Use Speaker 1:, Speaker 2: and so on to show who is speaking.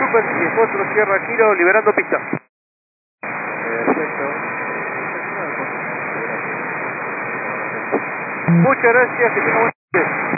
Speaker 1: super y después lo cierra giro liberando pista.
Speaker 2: Perfecto.
Speaker 1: Muchas gracias, que tenga buen día.